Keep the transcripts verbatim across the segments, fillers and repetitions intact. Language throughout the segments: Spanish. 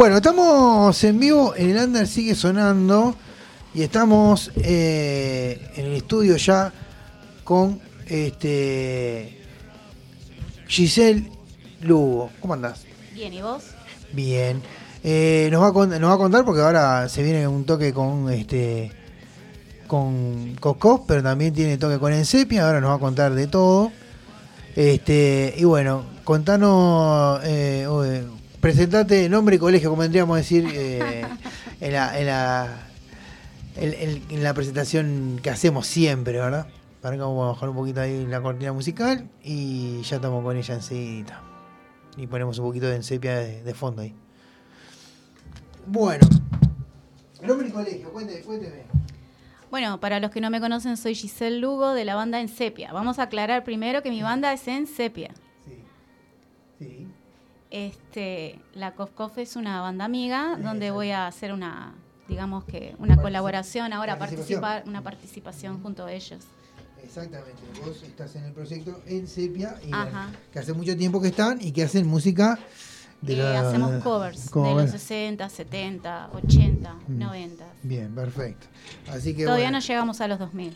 Bueno, estamos en vivo, el Under sigue sonando y estamos eh, en el estudio ya con este Giselle Lugo. ¿Cómo andás? Bien, ¿y vos? Bien. Eh, nos, va a, nos va a contar porque ahora se viene un toque con este con Coscos, pero también tiene toque con Ensepia. Ahora nos va a contar de todo. Este y bueno, contanos, eh, eh, presentate nombre y colegio, como tendríamos que decir eh, en, la, en, la, en, en la presentación que hacemos siempre, ¿verdad? Para que vamos a bajar un poquito ahí la cortina musical y ya estamos con ella enseguida. Y ponemos un poquito de Ensepia de, de fondo ahí. Bueno, nombre y colegio, cuénteme, cuénteme. Bueno, para los que no me conocen, soy Giselle Lugo de la banda Ensepia. Vamos a aclarar primero que mi banda es Ensepia. Sí, sí. Este, la Coscof es una banda amiga Sí, donde exacto. voy a hacer una, digamos que una Particip- colaboración, ahora participación. participar, una participación junto a ellos. Exactamente, vos estás en el proyecto Ensepia y Ajá. bueno, que hace mucho tiempo que están y que hacen música de Eh, la- hacemos covers de cover. los sesenta, setenta, ochenta, Mm. noventa. Bien, perfecto. Así que Todavía bueno. no llegamos a los dos mil.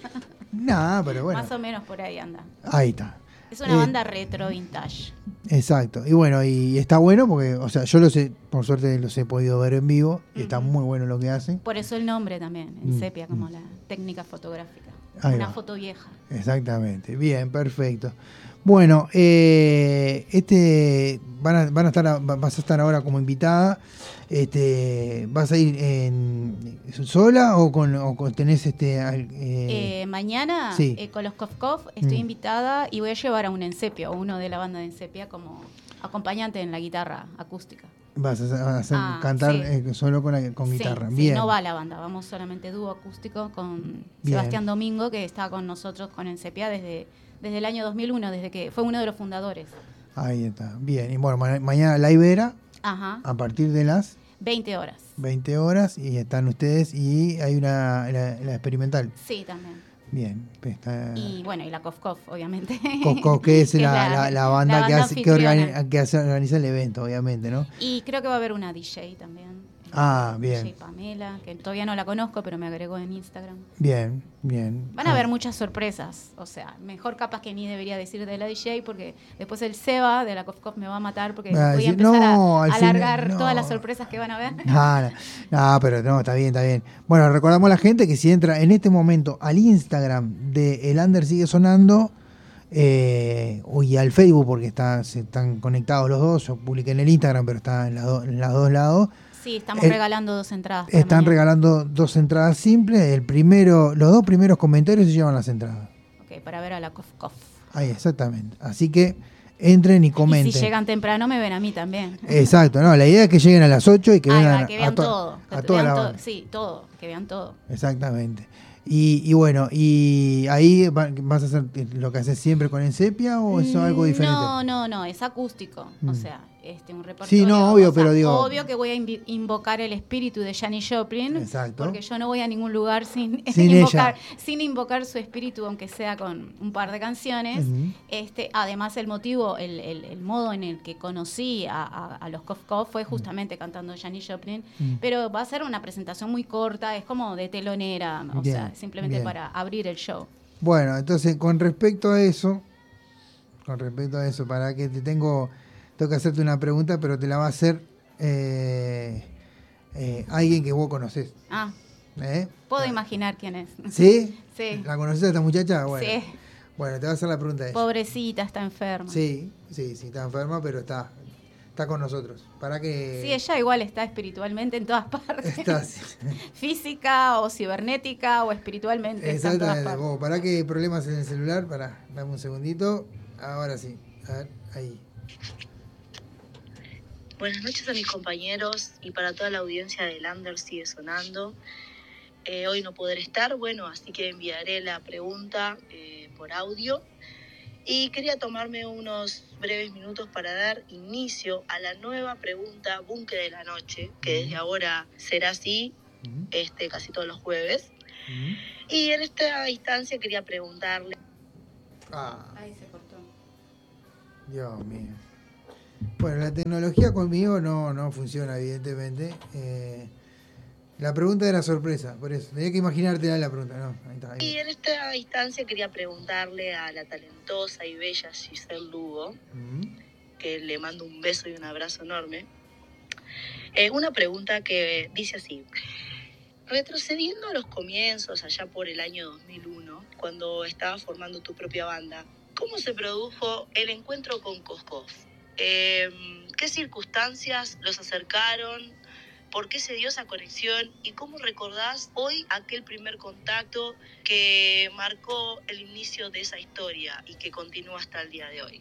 Nada, pero bueno. Más o menos por ahí anda. Ahí está. Es una Eh, banda retro vintage. Exacto. Y bueno, y está bueno porque, o sea, yo los he, por suerte los he podido ver en vivo y está Ujú. muy bueno lo que hacen. Por eso el nombre también, Mm, Ensepia, como mm. la técnica fotográfica. Ahí Una va. foto vieja. Exactamente. Bien, perfecto. Bueno, eh, este van a, van a estar a- vas a estar ahora como invitada. Este, ¿vas a ir en sola o con, o con- tenés este al- eh, Eh, mañana, sí. eh, con los Kof Kof, estoy Mm. invitada y voy a llevar a un Ensepia, o uno de la banda de Ensepia, como acompañante en la guitarra acústica. vas a, hacer- Ah, cantar sí. eh, solo con, la- con Sí, guitarra? sí, Bien. no va la banda, vamos solamente dúo acústico con Bien. Sebastián Domingo, que está con nosotros con Ensepia desde, desde el año dos mil uno, desde que fue uno de los fundadores. Ahí está. Bien. Y bueno, ma- mañana la Ibera Ajá, a partir de las veinte horas. veinte horas y están ustedes y hay una la, la experimental. Sí, también. Bien. Está Y bueno, y la Kof Kof, obviamente. Cosco, que es Que la, la- la banda, la que, banda hace, que, organi- anfitriona. que hace- organiza el evento, obviamente, ¿no? Y creo que va a haber una D J también. Ah, D J bien. Pamela, que todavía no la conozco, pero me agregó en Instagram. Bien, bien. Van a Ah, haber muchas sorpresas. O sea, mejor capaz que ni debería decir de la D J, porque después el Seba de la Kof Kof me va a matar, porque Va a voy a decir, empezar "No, a al a final, alargar no". todas las sorpresas que van a ver. No, no, no, pero no, está bien, está bien. Bueno, recordamos a la gente que si entra en este momento al Instagram de El Under Sigue Sonando, eh, y al Facebook, porque está, se están conectados los dos, yo publiqué en el Instagram, pero está en, las do- en los dos lados. Sí, estamos Eh, regalando dos entradas. para Están mañana. regalando dos entradas simples. El primero, los dos primeros comentarios se llevan las entradas. Ok, para ver a la Kof Kof. Ahí, exactamente. Así que entren y comenten. Y si llegan temprano, me ven a mí también. Exacto, no, la idea es que lleguen a las ocho y que Ahí vean, va, que vean a, to- todo. a que toda vean la todo. banda. Sí, todo. Que vean todo. Exactamente. Y, y bueno, y ahí va- vas a hacer lo que haces siempre con Ensepia o es algo diferente. No, no, no, es acústico. Mm. O sea, este, un repertorio. Sí, no, obvio, o sea, pero digo- Obvio que voy a invi- invocar el espíritu de Janis Joplin. Exacto. Porque yo no voy a ningún lugar sin, Sin invocar, ella. sin invocar su espíritu, aunque sea con un par de canciones. Ujú. este, además, el motivo, el, el- el modo en el que conocí a, a- a los Kof Kof fue justamente cantando Janis Joplin. Mm. Pero va a ser una presentación muy corta, es como de telonera, o Bien, sea, simplemente bien. para abrir el show. Bueno, entonces con respecto a eso, con respecto a eso, para que te tengo, tengo que hacerte una pregunta, pero te la va a hacer eh, eh, alguien que vos conocés. Ah, ¿eh? puedo Ah, imaginar quién es. ¿Sí? Sí. ¿La conoces a esta muchacha? Bueno, Sí. bueno, te voy a hacer la pregunta de ella. Pobrecita, está enferma. Sí, sí, sí, está enferma, pero está, está con nosotros. Para que... Sí, ella igual está espiritualmente en todas partes. Está, sí. Física o cibernética o espiritualmente. Está en todas Exactamente. partes. Vos, ¿para qué hay problemas en el celular? Para, dame un segundito. Ahora sí. A ver, ahí. Buenas noches a mis compañeros y para toda la audiencia del Under Sigue Sonando. Eh, hoy no poder estar, bueno, así que enviaré la pregunta eh, por audio. Y quería tomarme unos breves minutos para dar inicio a la nueva pregunta Búnker de la Noche, que desde ahora será así, Ujú, este, casi todos los jueves. ujú. Y en esta instancia quería preguntarle. Ah, Ahí se cortó. Dios mío. Bueno. Bueno, la tecnología conmigo no, no funciona, evidentemente. Eh, la pregunta era sorpresa, por eso. Tenía que imaginarte la pregunta. No, ahí está, ahí. Y en esta instancia quería preguntarle a la talentosa y bella Giselle Lugo, uh-huh. que le mando un beso y un abrazo enorme. Eh, una pregunta que dice así. Retrocediendo a los comienzos, allá por el año dos mil uno, cuando estabas formando tu propia banda, ¿cómo se produjo el encuentro con Koskov? Eh, ¿Qué circunstancias los acercaron? ¿Por qué se dio esa conexión? ¿Y cómo recordás hoy aquel primer contacto que marcó el inicio de esa historia y que continúa hasta el día de hoy?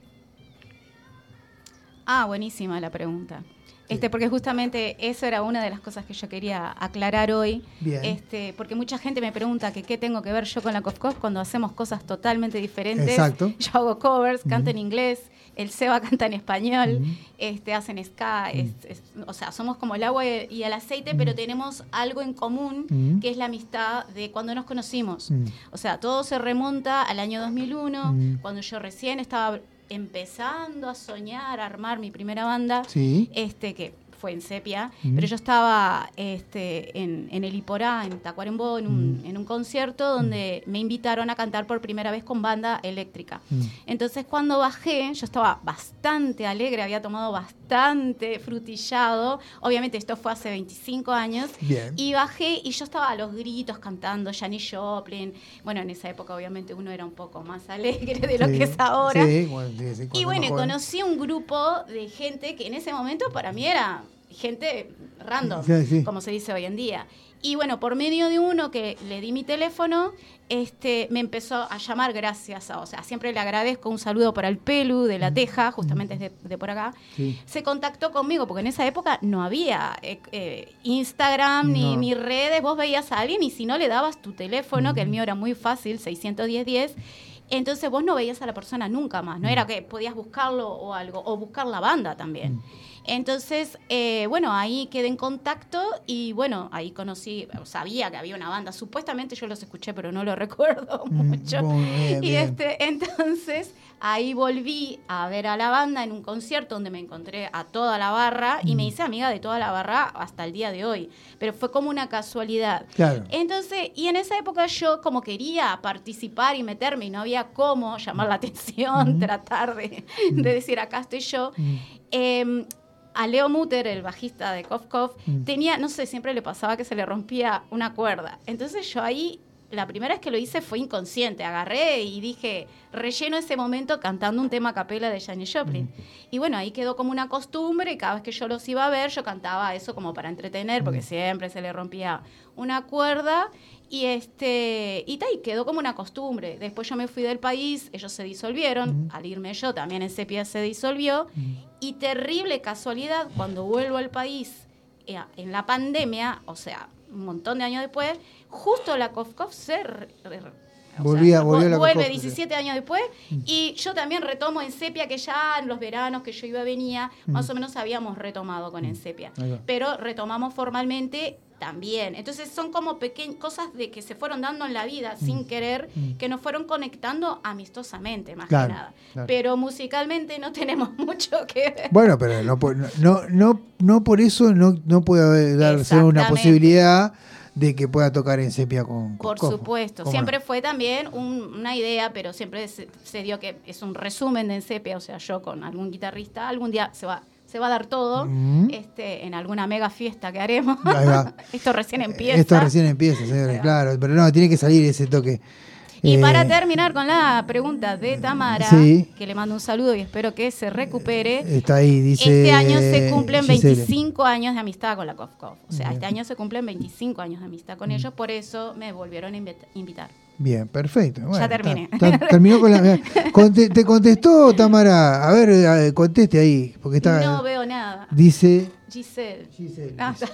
Ah, buenísima la pregunta. Este, porque justamente eso era una de las cosas que yo quería aclarar hoy. Bien. Este, porque mucha gente me pregunta que qué tengo que ver yo con la Koskov cuando hacemos cosas totalmente diferentes. Exacto. Yo hago covers, Uh-huh. canto en inglés, el Seba canta en español, Uh-huh. este, hacen ska, Uh-huh. es, es, o sea, somos como el agua y el aceite, Uh-huh. pero tenemos algo en común, Uh-huh. que es la amistad de cuando nos conocimos. Uh-huh. O sea, todo se remonta al año dos mil uno, Uh-huh. cuando yo recién estaba empezando a soñar, a armar mi primera banda, Sí. este que fue en Sepia, Uh-huh. pero yo estaba este, en, en el Iporá, en Tacuarembó, en un, Uh-huh. en un concierto donde uh-huh. me invitaron a cantar por primera vez con banda eléctrica. Uh-huh. Entonces cuando bajé, yo estaba bastante alegre, había tomado bastante frutillado, obviamente esto fue hace veinticinco años, Bien. y bajé y yo estaba a los gritos cantando Janis Joplin. Bueno, en esa época obviamente uno era un poco más alegre de lo Sí. que es ahora. Sí, bueno, sí, sí, Y bueno, joven. conocí un grupo de gente que en ese momento para mí era gente random, Sí, sí. como se dice hoy en día. Y bueno, por medio de uno que le di mi teléfono, este, me empezó a llamar gracias a, o sea, siempre le agradezco, un saludo para el Pelu de La Teja, justamente es de, de por acá. Sí. Se contactó conmigo, porque en esa época no había eh, eh, Instagram ni, No. ni redes, vos veías a alguien y si no le dabas tu teléfono, Mm. que el mío era muy fácil, seiscientos diez diez, entonces vos no veías a la persona nunca más, no Mm. era que podías buscarlo o algo, o buscar la banda también. Mm. Entonces, eh, bueno, ahí quedé en contacto y bueno, ahí conocí, sabía que había una banda, supuestamente yo los escuché, pero no lo recuerdo Mm, mucho. bueno, bien, Y bien. este, entonces, ahí volví a ver a la banda en un concierto donde me encontré a toda la barra y Mm. me hice amiga de toda la barra hasta el día de hoy, pero fue como una casualidad. Claro. Entonces, y en esa época yo como quería participar y meterme y no había cómo llamar la atención, Mm. tratar de, Mm. de decir acá estoy yo. Mm. Eh, a Leo Mutter, el bajista de Koskov, Mm. tenía, no sé, siempre le pasaba que se le rompía una cuerda. Entonces yo ahí, la primera vez que lo hice fue inconsciente. Agarré y dije, relleno ese momento cantando un tema a capela de Janis Joplin. Mm. Y bueno, ahí quedó como una costumbre y cada vez que yo los iba a ver, yo cantaba eso como para entretener, porque Mm. siempre se le rompía una cuerda. Y este y, ta, y quedó como una costumbre. Después yo me fui del país, ellos se disolvieron. Mm. Al irme yo, también en Sepia se disolvió. Mm. Y terrible casualidad, cuando vuelvo al país eh, en la pandemia, o sea, un montón de años después, justo la Koskov se... Re, re, o Volvía- sea, volvió la vuelve Koskov, sí. diecisiete años después Mm. y yo también retomo en Sepia, que ya en los veranos que yo iba venía, Mm. más o menos habíamos retomado con En Sepia. Ahí va. Pero retomamos formalmente también. Entonces son como pequeñas cosas de que se fueron dando en la vida sin querer, Mm. que nos fueron conectando amistosamente, más Claro, que nada. claro. Pero musicalmente no tenemos mucho que ver. Bueno, pero no, po- no, no, no por eso no, no puede haber- darse una Exactamente. posibilidad de que pueda tocar en Sepia con Por con- supuesto, ¿cómo siempre no? fue también un- una idea, pero siempre se, se dio que es un resumen de En Sepia, o sea, yo con algún guitarrista, algún día se va se va a dar todo Mm. este en alguna mega fiesta que haremos. Ahí va. Esto recién empieza. Esto recién empieza, Ahí señores, va. claro, pero no, tiene que salir ese toque. Y Eh, para terminar con la pregunta de Tamara, Sí. que le mando un saludo y espero que se recupere. Está ahí, dice. Este año se cumplen Giselle. veinticinco años de amistad con la Koskov. O sea, Bien. este año se cumplen veinticinco años de amistad con Mm. ellos, por eso me volvieron a invita- invitar. Bien, perfecto. Bueno, Ya terminé. está- está- terminó con la. Conte- ¿Te contestó, Tamara? A ver, eh, conteste ahí, porque está. No veo nada. Dice. Giselle. Giselle. Ah, dice.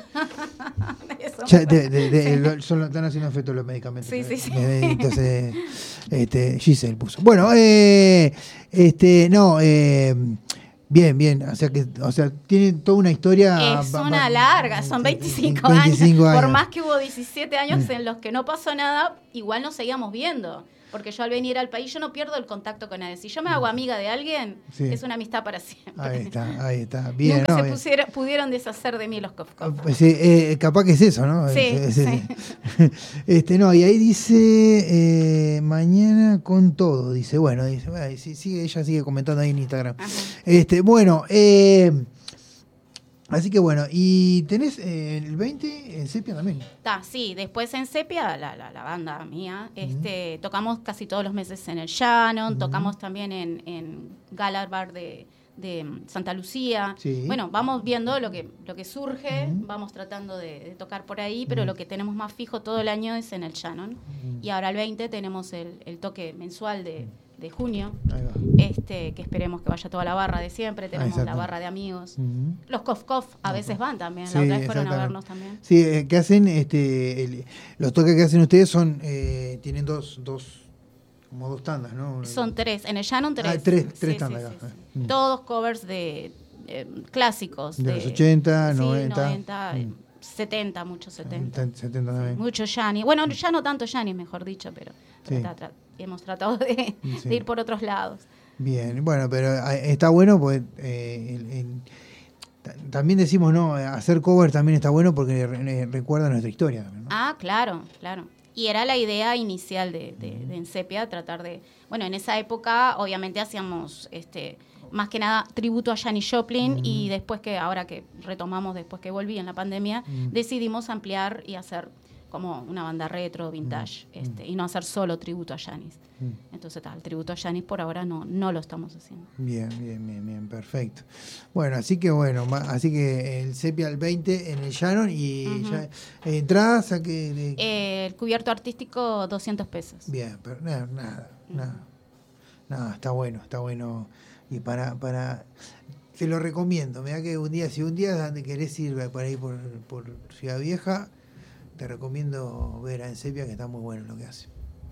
eso Ya, me- de- de- de- lo- son- están haciendo efecto los medicamentos. Sí, sí, sí. Eh, Entonces, este, Giselle puso. Bueno, eh, este, no, eh, bien, bien. O sea que, o sea, tiene toda una historia. Es ba- una ba- larga, son veinticinco, veinticinco años. años. Por más que hubo diecisiete años Mm. en los que no pasó nada, igual nos seguíamos viendo. porque yo al venir al país yo no pierdo el contacto con nadie. Si yo me hago amiga de alguien, sí. es una amistad para siempre. Ahí está, ahí está. Bien, Nunca no, se bien. Pusiera, pudieron deshacer de mí los Cof Cof. Sí, eh, capaz que es eso, ¿no? Sí, es, es, sí. Este, no, y ahí dice, eh, mañana con todo, dice, bueno, dice, bueno, sí, sigue, ella sigue comentando ahí en Instagram. Ajá. Este, bueno, eh, así que bueno, y tenés eh, el veinte en Sepia también. Está, sí, después en Sepia, la, la, la banda mía, este, uh-huh. tocamos casi todos los meses en el Shannon, uh-huh. tocamos también en, en Galar Bar de, de Santa Lucía. Sí. Bueno, vamos viendo lo que, lo que surge, uh-huh. vamos tratando de, de tocar por ahí, pero uh-huh. lo que tenemos más fijo todo el año es en el Shannon. Uh-huh. Y ahora el veinte tenemos el, el toque mensual de... de junio, este, que esperemos que vaya toda la barra de siempre, tenemos ah, la barra de amigos. Uh-huh. Los Cof Cof a veces van también, sí, la otra vez fueron a vernos también. Sí, eh, que hacen, este, el, los toques que hacen ustedes son, eh, tienen dos, dos, como dos tandas, ¿no? Son tres, en el Shannon tres. Ah, tres, tres sí, tandas. Sí, sí, sí. Mm. Todos covers de eh, clásicos. De, de los ochenta, sí, noventa. noventa mm. setenta, muchos setenta. setenta también. Sí, mucho Yanni. Bueno, ya no tanto Yanni, mejor dicho, pero sí. trata, tra- hemos tratado de, sí. de ir por otros lados. Bien, bueno, pero está bueno porque eh, el, el, t- también decimos, no, hacer cover también está bueno porque re- recuerda nuestra historia también, ¿no? Ah, claro, claro. Y era la idea inicial de, de, de En Sepia, tratar de... Bueno, en esa época obviamente hacíamos... este más que nada tributo a Janis Joplin, mm. y después que, ahora que retomamos, después que volví en la pandemia, mm. decidimos ampliar y hacer como una banda retro, vintage, mm. este, y no hacer solo tributo a Janis. Mm. Entonces, tal, el tributo a Janis por ahora no, no lo estamos haciendo. Bien, bien, bien, bien, perfecto. Bueno, así que bueno, así que el Sepia al veinte en el Shannon y uh-huh. ya, entradas a que... De... Eh, el cubierto artístico, doscientos pesos. Bien, pero nada, nada, uh-huh. nada, nada, está bueno, está bueno. Y para, para, te lo recomiendo, mirá que un día, si un día querés ir por ahí por, por Ciudad Vieja, te recomiendo ver a En Sepia, que está muy bueno lo que hace.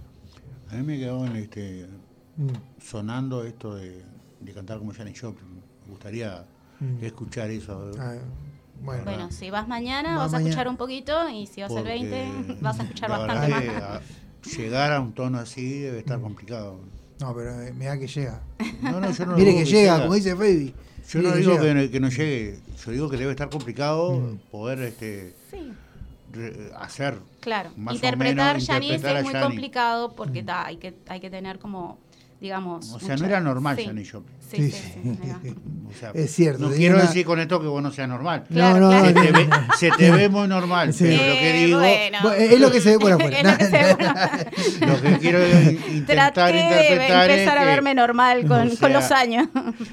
A mí me quedó en este, mm. sonando esto de, de cantar como Janis Joplin. Me gustaría mm. escuchar eso. Ah, bueno, bueno, si vas mañana vas, vas mañana. a escuchar un poquito, y si vas Porque el veinte vas a escuchar bastante más. A, llegar a un tono así debe estar mm. complicado. No, pero eh, mirá que llega. No, no, yo no Mire que, que llega, llega, como dice Fabi. Yo Mire no digo que, que, no, que no llegue, yo digo que debe estar complicado mm. poder este sí. re, hacer. Claro, más interpretar o menos, Janis interpretar es muy Janis. complicado porque mm. ta, hay que hay que tener como, digamos... O sea, mucha... no era normal sí. Janis Joplin. Sí, sí, sí. sí o sea, es cierto. No quiero una... decir con esto que vos no seas normal. Claro, no, no, claro. Se, te ve, se te ve muy normal, sí. pero lo que digo... Bueno. Bueno, es lo que se ve por afuera. Es lo que se ve por afuera. Lo que quiero intentar Traté interpretar de empezar es a verme normal con, o sea, con los años.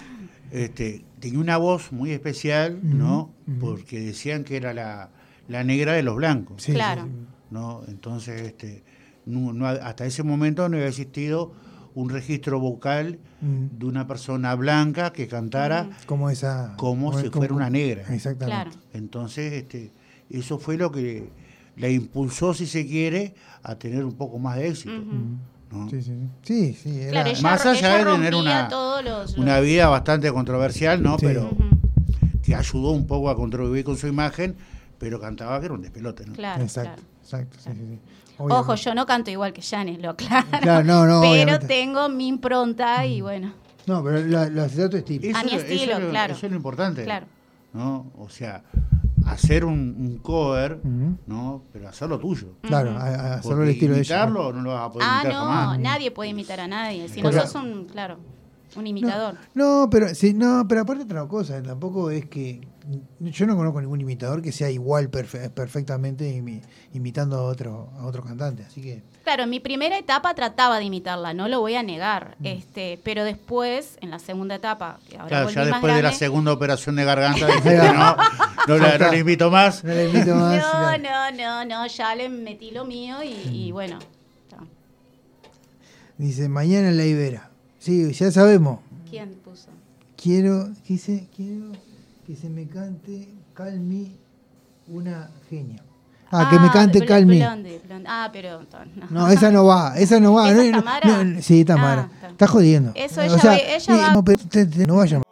Este, tenía una voz muy especial, mm-hmm. ¿no? Mm-hmm. Porque decían que era la, la negra de los blancos. Sí, claro. ¿No? Entonces, este, no, no, hasta ese momento no había existido un registro vocal mm. de una persona blanca que cantara mm. como esa como, como si como, fuera una negra. Exactamente. Claro. Entonces, este, eso fue lo que la impulsó, si se quiere, a tener un poco más de éxito. Mm-hmm. ¿no? Sí, sí, sí. sí era... claro, ella, más allá de tener una, los, los... una vida bastante controversial, ¿no? Sí. Pero uh-huh. que ayudó un poco a contribuir con su imagen, pero cantaba que era un despelote, ¿no? Claro, exacto, claro. exacto, sí, sí, sí. Ojo, yo no canto igual que Janis, lo aclaro. Claro, no, no, pero obviamente. tengo mi impronta y bueno. No, pero lo hace a tu estilo. A mi estilo, eso, claro. Eso es lo importante. Claro. ¿No? O sea, hacer un, un cover, uh-huh. ¿no? Pero hacerlo tuyo. Claro, uh-huh. a, a hacerlo el estilo de ella. Imitarlo no lo vas a poder ah, imitar no, jamás. nadie puede imitar a nadie. Si Porque, no sos un, claro, un imitador. No, no, pero sí, no, pero aparte otra cosa, tampoco es que yo no conozco ningún imitador que sea igual perfe- perfectamente imi- imitando a otro a otro cantante, así que claro, en mi primera etapa trataba de imitarla, no lo voy a negar, mm. este, pero después en la segunda etapa, que ahora claro, volví ya más después grande, de la segunda operación de garganta dijiste, no, no, la, no le invito más. No le invito más. no, claro. no, no, no, ya le metí lo mío y, mm. y bueno. Está. Dice, mañana en la Ibera. Sí, ya sabemos. ¿Quién puso? Quiero, dice, quiero que se me cante Calmi una genia. Ah, ah, que me cante Bl- Calmi. Blonde, Blonde. Ah, pero no. No, esa no va, esa no va. ¿Esa no, es Tamara? No, no, sí, Tamara. Ah, está. Está jodiendo. Eso o ella, sea, ve, ella eh, va... no, pero te, te, no vaya